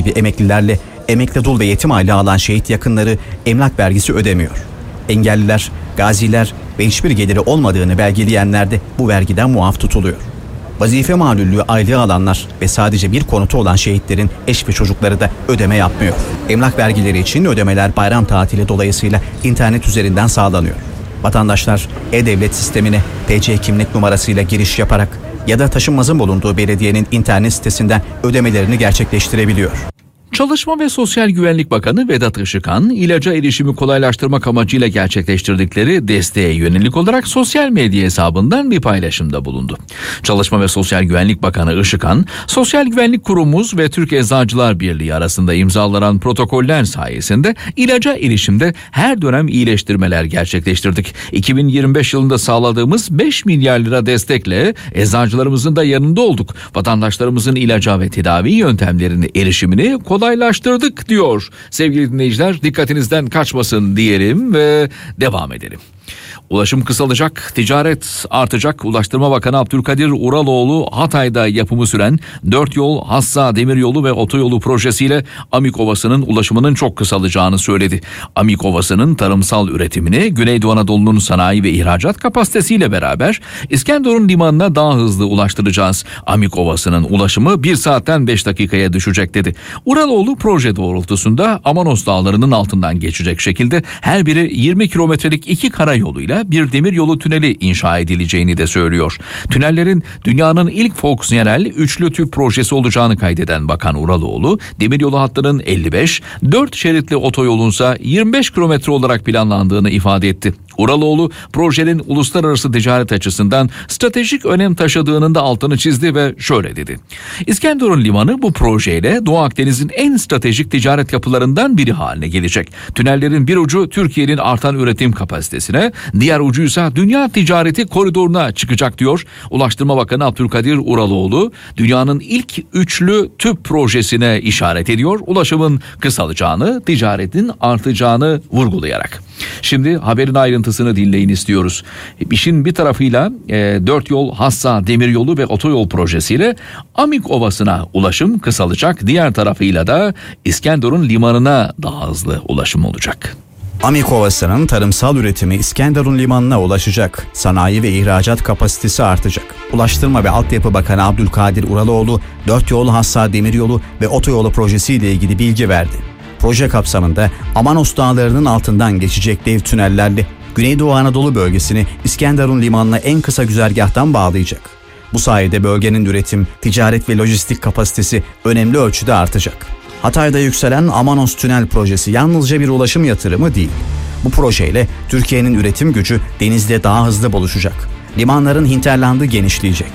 gibi emeklilerle emekli dul ve yetim aylığı alan şehit yakınları emlak vergisi ödemiyor. Engelliler, gaziler ve hiçbir geliri olmadığını belgeleyenler de bu vergiden muaf tutuluyor. Vazife malullüğü aylığı alanlar ve sadece bir konutu olan şehitlerin eş ve çocukları da ödeme yapmıyor. Emlak vergileri için ödemeler bayram tatili dolayısıyla internet üzerinden sağlanıyor. Vatandaşlar e-devlet sistemine TC kimlik numarasıyla giriş yaparak ya da taşınmazın bulunduğu belediyenin internet sitesinden ödemelerini gerçekleştirebiliyor. Çalışma ve Sosyal Güvenlik Bakanı Vedat Işıkhan, ilaca erişimi kolaylaştırmak amacıyla gerçekleştirdikleri desteğe yönelik olarak sosyal medya hesabından bir paylaşımda bulundu. Çalışma ve Sosyal Güvenlik Bakanı Işıkhan, Sosyal Güvenlik Kurumumuz ve Türk Eczacılar Birliği arasında imzalanan protokoller sayesinde ilaca erişimde her dönem iyileştirmeler gerçekleştirdik. 2025 yılında sağladığımız 5 milyar lira destekle eczacılarımızın da yanında olduk. Vatandaşlarımızın ilaca ve tedavi yöntemlerini erişimini kolaylaştırdık diyor. Sevgili dinleyiciler, dikkatinizden kaçmasın diyelim ve devam edelim. Ulaşım kısalacak, ticaret artacak. Ulaştırma Bakanı Abdülkadir Uraloğlu, Hatay'da yapımı süren 4 yol, Hassa Demiryolu ve Otoyolu projesiyle Amik Ovası'nın ulaşımının çok kısalacağını söyledi. Amik Ovası'nın tarımsal üretimini Güneydoğu Anadolu'nun sanayi ve ihracat kapasitesiyle beraber İskenderun limanına daha hızlı ulaştıracağız. Amik Ovası'nın ulaşımı 1 saatten 5 dakikaya düşecek dedi. Uraloğlu proje doğrultusunda Amanos Dağları'nın altından geçecek şekilde her biri 20 kilometrelik 2 karayoluyla bir demiryolu tüneli inşa edileceğini de söylüyor. Tünellerin dünyanın ilk fonksiyonel üçlü tüp projesi olacağını kaydeden Bakan Uraloğlu, demiryolu hattının 55, 4 şeritli otoyolunsa 25 kilometre olarak planlandığını ifade etti. Uraloğlu, projenin uluslararası ticaret açısından stratejik önem taşıdığının da altını çizdi ve şöyle dedi. İskenderun Limanı bu projeyle Doğu Akdeniz'in en stratejik ticaret kapılarından biri haline gelecek. Tünellerin bir ucu Türkiye'nin artan üretim kapasitesine, diğer ucuysa dünya ticareti koridoruna çıkacak diyor. Ulaştırma Bakanı Abdülkadir Uraloğlu, dünyanın ilk üçlü tüp projesine işaret ediyor. Ulaşımın kısalacağını, ticaretin artacağını vurgulayarak. Şimdi haberin ayrıntısını dinleyin istiyoruz. İşin bir tarafıyla 4 yol, Hassa Demiryolu ve Otoyol projesiyle Amik Ovası'na ulaşım kısalacak. Diğer tarafıyla da İskenderun limanına daha hızlı ulaşım olacak. Amik Ovası'nın tarımsal üretimi İskenderun limanına ulaşacak. Sanayi ve ihracat kapasitesi artacak. Ulaştırma ve Altyapı Bakanı Abdülkadir Uraloğlu, 4 yol, Hassa Demiryolu ve Otoyolu projesiyle ilgili bilgi verdi. Proje kapsamında Amanos Dağları'nın altından geçecek dev tünellerle Güneydoğu Anadolu bölgesini İskenderun limanına en kısa güzergahtan bağlayacak. Bu sayede bölgenin üretim, ticaret ve lojistik kapasitesi önemli ölçüde artacak. Hatay'da yükselen Amanos Tünel projesi yalnızca bir ulaşım yatırımı değil. Bu projeyle Türkiye'nin üretim gücü denizde daha hızlı buluşacak. Limanların hinterlandı genişleyecek.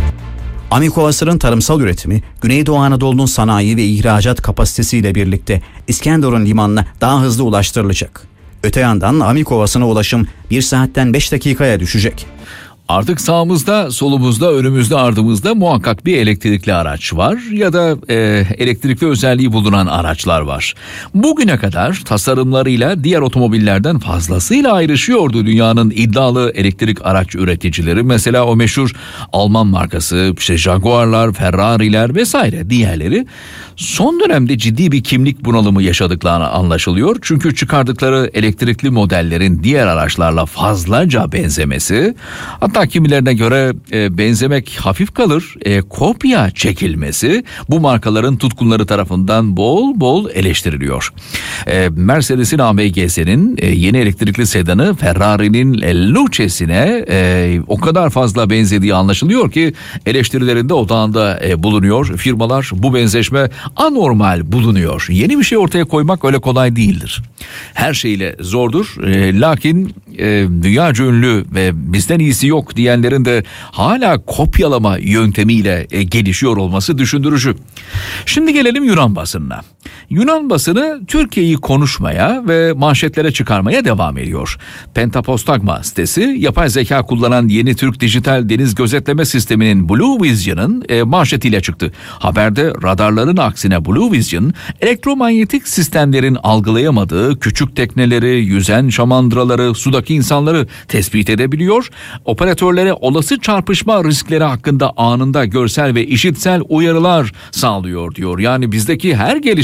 Amik Ovası'nın tarımsal üretimi Güneydoğu Anadolu'nun sanayi ve ihracat kapasitesiyle birlikte İskenderun limanına daha hızlı ulaştırılacak. Öte yandan Amik Ovası'na ulaşım 1 saatten 5 dakikaya düşecek. Artık sağımızda, solumuzda, önümüzde, ardımızda muhakkak bir elektrikli araç var ya da elektrikli özelliği bulunan araçlar var. Bugüne kadar tasarımlarıyla diğer otomobillerden fazlasıyla ayrışıyordu dünyanın iddialı elektrik araç üreticileri. Mesela o meşhur Alman markası, işte Jaguar'lar, Ferrari'ler vesaire diğerleri. Son dönemde ciddi bir kimlik bunalımı yaşadıklarını anlaşılıyor. Çünkü çıkardıkları elektrikli modellerin diğer araçlarla fazlaca benzemesi, hatta kimilerine göre benzemek hafif kalır, kopya çekilmesi bu markaların tutkunları tarafından bol bol eleştiriliyor. Mercedes'in AMG'sinin yeni elektrikli sedanı Ferrari'nin Luce'sine o kadar fazla benzediği anlaşılıyor ki eleştirilerinde odağında bulunuyor. Firmalar bu benzeşme anormal bulunuyor. Yeni bir şey ortaya koymak öyle kolay değildir. Her şeyle zordur. Lakin dünyaca ünlü ve bizden iyisi yok diyenlerin de hala kopyalama yöntemiyle gelişiyor olması düşündürücü. Şimdi gelelim Yunan basınına. Yunan basını Türkiye'yi konuşmaya ve manşetlere çıkarmaya devam ediyor. Pentapostagma sitesi yapay zeka kullanan yeni Türk dijital deniz gözetleme sisteminin Blue Vision'ın manşetiyle çıktı. Haberde radarların aksine Blue Vision elektromanyetik sistemlerin algılayamadığı küçük tekneleri, yüzen şamandıraları, sudaki insanları tespit edebiliyor. Operatörlere olası çarpışma riskleri hakkında anında görsel ve işitsel uyarılar sağlıyor diyor. Yani bizdeki her